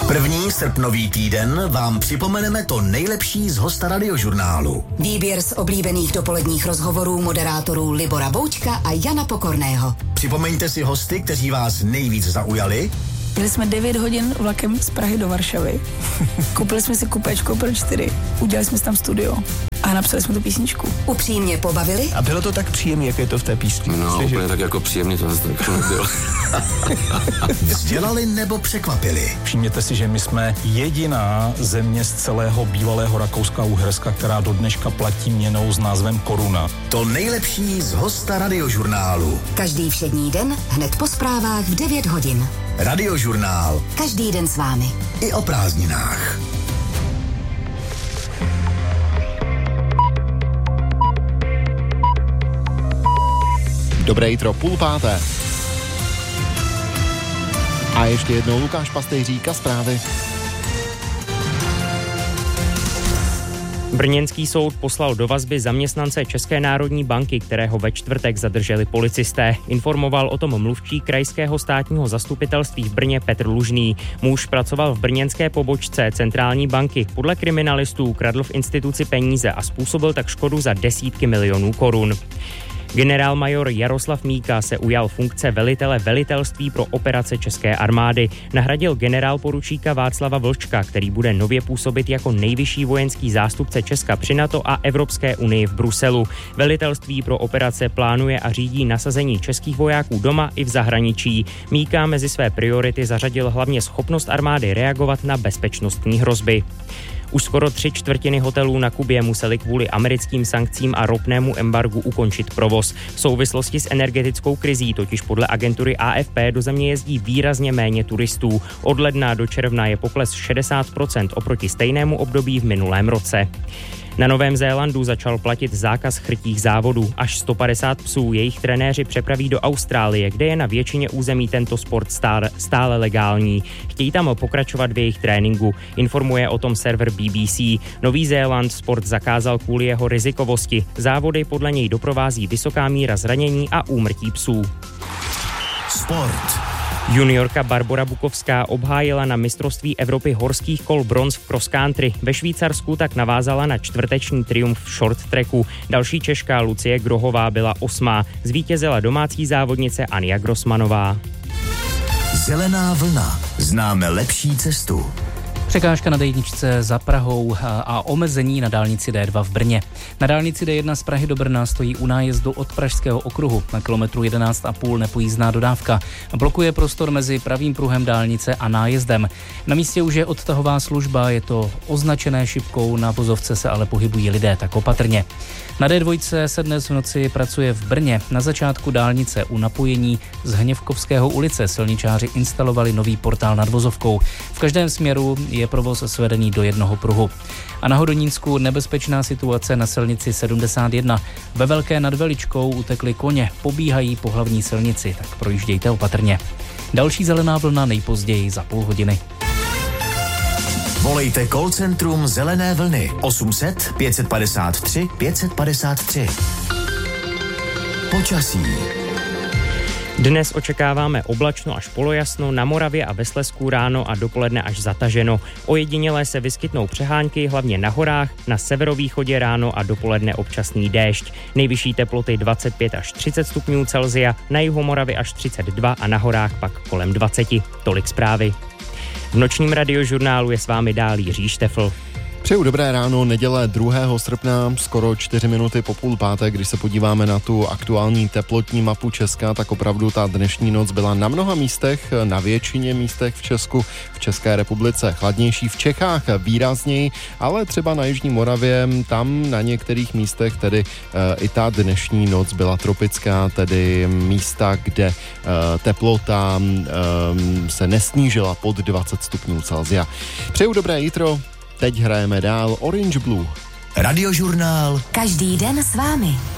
První srpnový týden vám připomeneme to nejlepší z hosta Radiožurnálu. Výběr z oblíbených dopoledních rozhovorů moderátorů Libora Boučka a Jana Pokorného. Připomeňte si hosty, kteří vás nejvíc zaujali. Jeli jsme 9 hodin vlakem z Prahy do Varšavy. Koupili jsme si kupéčko pro 4. Udělali jsme si tam studio. A napsali jsme tu písničku. Upřímně pobavili. A bylo to tak příjemné, jak je to v té písni? No, úplně tak jako příjemný to zase tak nebylo. Vzdělali nebo překvapili. Všimněte si, že my jsme jediná země z celého bývalého Rakouska a Uherska, která do dneška platí měnou s názvem koruna. To nejlepší z hosta Radiožurnálu. Každý všední den hned po zprávách v 9 hodin. Radiožurnál. Každý den s vámi. I o prázdninách. Dobré jitro, 4:30. A ještě jednou Lukáš Pastejřík a zprávy. Brněnský soud poslal do vazby zaměstnance České národní banky, kterého ve čtvrtek zadrželi policisté. Informoval o tom mluvčí krajského státního zastupitelství v Brně Petr Lužný. Muž pracoval v brněnské pobočce centrální banky. Podle kriminalistů kradl v instituci peníze a způsobil tak škodu za desítky milionů korun. Generálmajor Jaroslav Míka se ujal funkce velitele velitelství pro operace České armády. Nahradil generálporučíka Václava Vlčka, který bude nově působit jako nejvyšší vojenský zástupce Česka při NATO a Evropské unii v Bruselu. Velitelství pro operace plánuje a řídí nasazení českých vojáků doma i v zahraničí. Míka mezi své priority zařadil hlavně schopnost armády reagovat na bezpečnostní hrozby. Už skoro 3/4 hotelů na Kubě museli kvůli americkým sankcím a ropnému embargu ukončit provoz. V souvislosti s energetickou krizí totiž podle agentury AFP do země jezdí výrazně méně turistů. Od ledna do června je pokles 60% oproti stejnému období v minulém roce. Na Novém Zélandu začal platit zákaz chrtích závodů. Až 150 psů jejich trenéři přepraví do Austrálie, kde je na většině území tento sport stále legální. Chtějí tam pokračovat v jejich tréninku, informuje o tom server BBC. Nový Zéland sport zakázal kvůli jeho rizikovosti. Závody podle něj doprovází vysoká míra zranění a úmrtí psů. Sport. Juniorka Barbora Bukovská obhájila na mistrovství Evropy horských kol bronz v cross country. Ve Švýcarsku tak navázala na čtvrteční triumf v short tracku. Další Češka Lucie Grohová byla 8. Zvítězila domácí závodnice Anja Grossmanová. Zelená vlna. Známe lepší cestu. Překážka na D1 za Prahou a omezení na dálnici D2 v Brně. Na dálnici D1 z Prahy do Brna stojí u nájezdu od Pražského okruhu. Na kilometru 11,5 nepojízdná dodávka. Blokuje prostor mezi pravým pruhem dálnice a nájezdem. Na místě už je odtahová služba, je to označené šipkou, na vozovce se ale pohybují lidé, tak opatrně. Na D2 se dnes v noci pracuje v Brně. Na začátku dálnice u napojení z Hněvkovského ulice silničáři instalovali nový portál nad vozovkou. V každém směru je provoz svedený do jednoho pruhu. A na Hodonínsku nebezpečná situace na silnici 71. Ve Velké nad Veličkou utekli koně, pobíhají po hlavní silnici, tak projíždějte opatrně. Další zelená vlna nejpozději za půl hodiny. Volejte call centrum Zelené vlny 800 553 553. Počasí. Dnes očekáváme oblačno až polojasno, na Moravě a ve Slezsku ráno a dopoledne až zataženo. Ojedinělé se vyskytnou přehánky, hlavně na horách, na severovýchodě ráno a dopoledne občasný déšť. Nejvyšší teploty 25 až 30 stupňů Celsia, na jihu Moravy až 32 a na horách pak kolem 20. Tolik zprávy. V nočním radiožurnálu je s vámi dál Jiří Štefl. Přeju dobré ráno, neděle 2. srpna, skoro 4 minuty po 4:30, když se podíváme na tu aktuální teplotní mapu Česka, tak opravdu ta dnešní noc byla na mnoha místech, na většině místech v Česku, v České republice chladnější, v Čechách výrazněji, ale třeba na Jižní Moravě, tam na některých místech tedy i ta dnešní noc byla tropická, tedy místa, kde teplota se nesnížila pod 20 stupňů Celsia. Přeju dobré jitro. Teď hrajeme dál Orange Blue. Radiožurnál. Každý den s vámi.